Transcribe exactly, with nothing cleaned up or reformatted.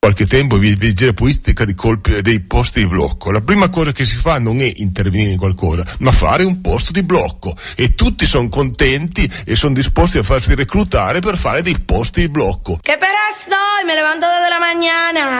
qualche tempo vigile politica di colpi dei posti di blocco. La prima cosa che si fa non è intervenire in qualcosa, ma fare un posto di blocco, e tutti sono contenti e sono disposti a farsi reclutare per fare dei posti di blocco. Che però sto, me levanto dalla mañana.